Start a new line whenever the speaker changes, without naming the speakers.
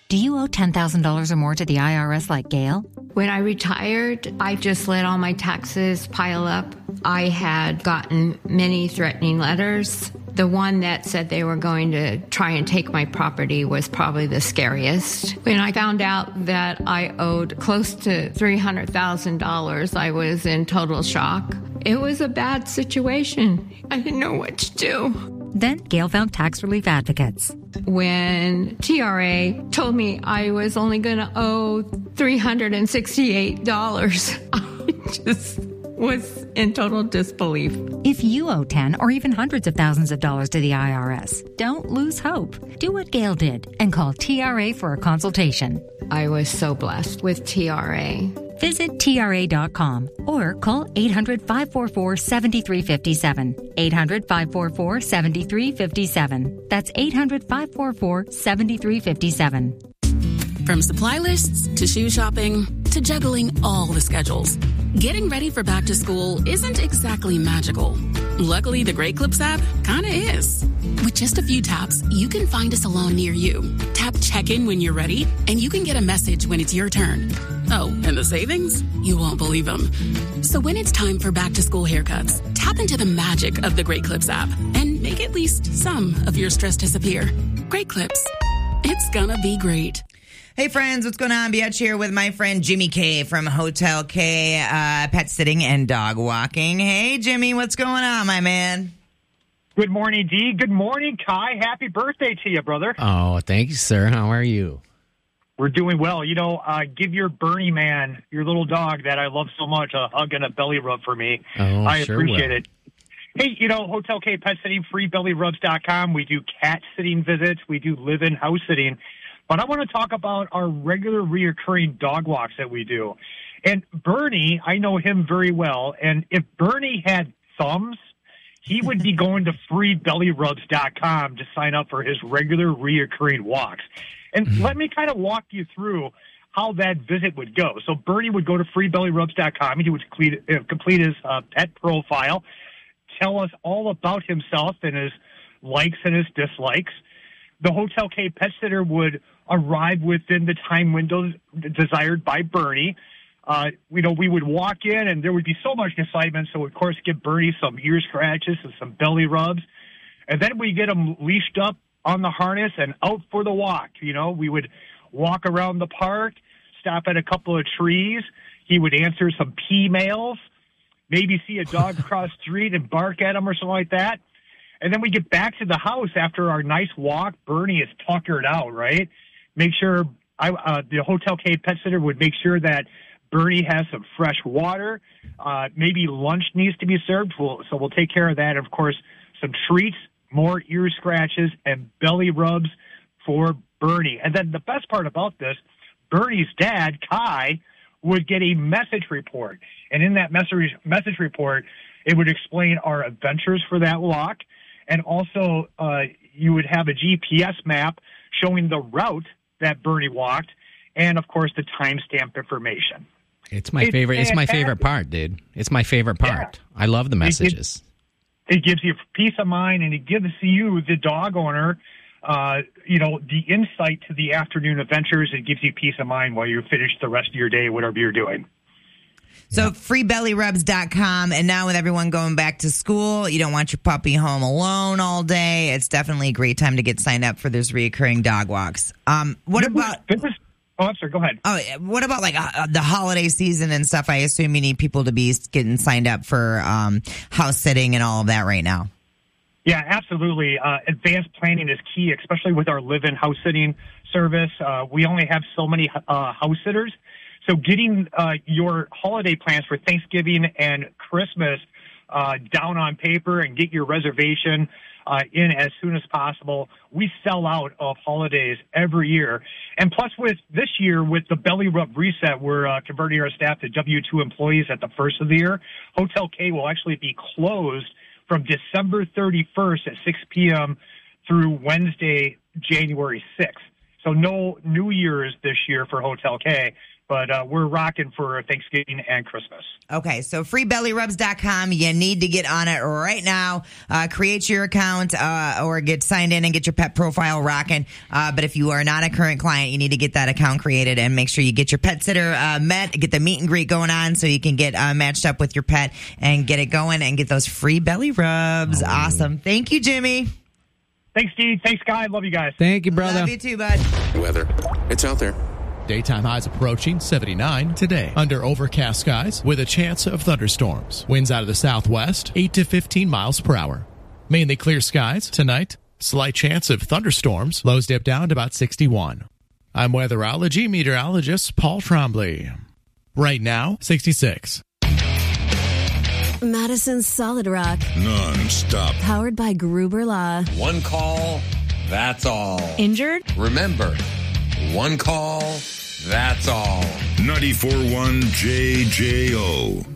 Do you owe $10,000 or more to the IRS like Gail?
When I retired, I just let all my taxes pile up. I had gotten many threatening letters. The one that said they were going to try and take my property was probably the scariest. When I found out that I owed close to $300,000, I was in total shock. It was a bad situation. I didn't know what to do.
Then Gail found tax relief advocates.
When TRA told me I was only going to owe $368, I just was in total disbelief.
If you owe 10 or even hundreds of thousands of dollars to the IRS, don't lose hope. Do what Gail did and call TRA for a consultation.
I was so blessed with TRA.
Visit TRA.com or call 800-544-7357. 800-544-7357. That's 800-544-7357.
From supply lists to shoe shopping to juggling all the schedules, getting ready for back to school isn't exactly magical. Luckily, the Great Clips app kinda is. With just a few taps, you can find a salon near you. Tap check-in when you're ready, and you can get a message when it's your turn. Oh, and the savings? You won't believe them. So when it's time for back-to-school haircuts, tap into the magic of the Great Clips app and make at least some of your stress disappear. Great Clips. It's gonna be great.
Hey friends, what's going on? Biatch here with my friend Jimmy K from Hotel K Pet Sitting and Dog Walking. Hey Jimmy, what's going on, my man?
Good morning, Dee. Good morning, Kai. Happy birthday to you, brother.
Oh, thank you, sir. How are you?
We're doing well. You know, give your Bernie man, your little dog that I love so much, a hug and a belly rub for me.
Oh,
I
sure
appreciate
will.
it. Hey, you know, Hotel K Pet Sitting, freebellyrubs.com. We do cat sitting visits. We do live-in house sitting. But I want to talk about our regular reoccurring dog walks that we do. And Bernie, I know him very well. And if Bernie had thumbs, he would be going to freebellyrubs.com to sign up for his regular reoccurring walks. And let me kind of walk you through how that visit would go. So Bernie would go to freebellyrubs.com. He would complete his pet profile, tell us all about himself and his likes and his dislikes. The Hotel K pet sitter would arrive within the time window desired by Bernie. We would walk in and there would be so much excitement. So, of course, give Bernie some ear scratches and some belly rubs. And then we get him leashed up on the harness and out for the walk. You know, we would walk around the park, stop at a couple of trees. He would answer some P-mails, maybe see a dog cross the street and bark at him or something like that. And then we get back to the house after our nice walk. Bernie is tuckered out, right? Make sure the Hotel K pet sitter would make sure that Bernie has some fresh water. Maybe lunch needs to be served, so we'll take care of that. Of course, some treats, more ear scratches, and belly rubs for Bernie. And then the best part about this, Bernie's dad, Kai, would get a message report. And in that message report, it would explain our adventures for that walk. And also, you would have a GPS map showing the route that Bernie walked, and of course, the timestamp information.
It's my favorite. It's my favorite part, dude. It's my favorite part. Yeah. I love the messages.
It gives you peace of mind, and it gives you, the dog owner, the insight to the afternoon adventures. It gives you peace of mind while you finish the rest of your day, whatever you're doing.
So freebellyrubs.com, and now with everyone going back to school, you don't want your puppy home alone all day. It's definitely a great time to get signed up for those reoccurring dog walks. What about...
Oh, I'm sorry, go ahead.
Oh, what about like the holiday season and stuff? I assume you need people to be getting signed up for house sitting and all of that right now.
Yeah, absolutely. Advanced planning is key, especially with our live-in house sitting service. We only have so many house sitters. So getting your holiday plans for Thanksgiving and Christmas down on paper and get your reservation in as soon as possible. We sell out of holidays every year. And plus with this year, with the Belly Rub Reset, we're converting our staff to W-2 employees at the first of the year. Hotel K will actually be closed from December 31st at 6 p.m. through Wednesday, January 6th. So no New Year's this year for Hotel K. But we're rocking for Thanksgiving and Christmas.
Okay, so freebellyrubs.com. You need to get on it right now. Create your account or get signed in and get your pet profile rocking. But if you are not a current client, you need to get that account created and make sure you get your pet sitter met, get the meet and greet going on so you can get matched up with your pet and get it going and get those free belly rubs. Awesome. Thank you, Jimmy.
Thanks, Steve. Thanks, Guy. Love you guys.
Thank you, brother.
Love you too, bud.
Weather. It's out there.
Daytime highs approaching 79 today. Under overcast skies with a chance of thunderstorms. Winds out of the southwest, 8 to 15 miles per hour. Mainly clear skies tonight. Slight chance of thunderstorms. Lows dip down to about 61. I'm weatherology meteorologist Paul Trombley. Right now, 66.
Madison's Solid Rock.
Non-stop.
Powered by Gruber Law.
One call, that's all.
Injured?
Remember, one call, that's all.
94.1 JJO.